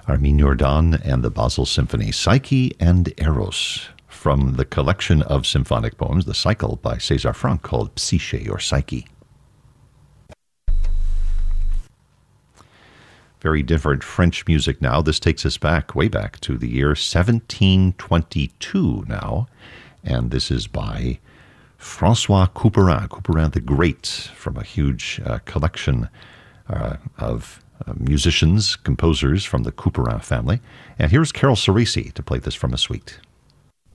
Armin Jordan and the Basel Symphony, Psyche and Eros, from the collection of symphonic poems, The Cycle by César Franck, called Psyche or Psyche. Very different French music now. This takes us back, way back to the year 1722 now, and this is by François Couperin, Couperin the Great, from a huge collection of musicians, composers from the Couperin family. And here's Carol Cerisi to play this from a suite.